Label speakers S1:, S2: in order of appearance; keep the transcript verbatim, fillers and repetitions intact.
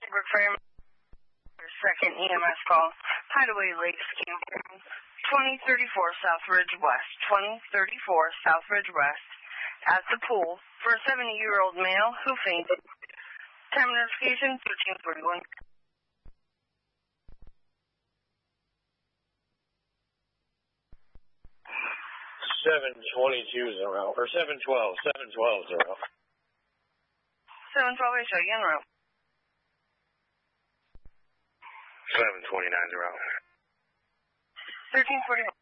S1: Seabrook Fire. Second E M S call. Hideaway Lakes Campground. twenty thirty-four South Ridge West. twenty thirty-four South Ridge West. At the pool for a seventy-year-old male who fainted. Time notification thirteen forty-one.
S2: seven twenty-two zero, or seven twelve, seven twelve zero.
S1: seven twelve eight, show you en route.
S2: seven twenty-nine zero.
S1: thirteen forty-one.